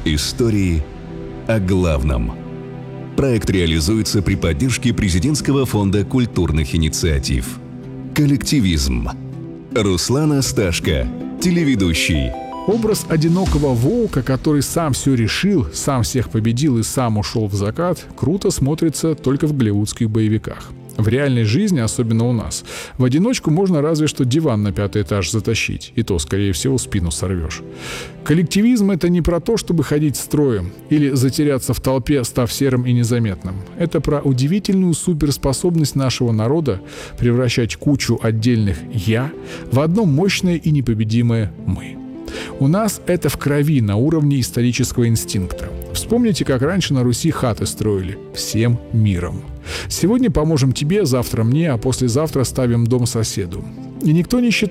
Истории о главном. Проект реализуется при поддержке Президентского фонда культурных инициатив. Коллективизм. Руслан Асташко, телеведущий. Образ одинокого волка, который сам все решил, сам всех победил и сам ушел в закат, круто смотрится только в голливудских боевиках. В реальной жизни, особенно у нас, в одиночку можно разве что диван на 5-й этаж затащить, и то, скорее всего, спину сорвешь. Коллективизм — это не про то, чтобы ходить строем или затеряться в толпе, став серым и незаметным. Это про удивительную суперспособность нашего народа превращать кучу отдельных «я» в одно мощное и непобедимое «мы». У нас это в крови на уровне исторического инстинкта. Вспомните, как раньше на Руси хаты строили всем миром. Сегодня поможем тебе, завтра мне, а послезавтра ставим дом соседу. И никто не считает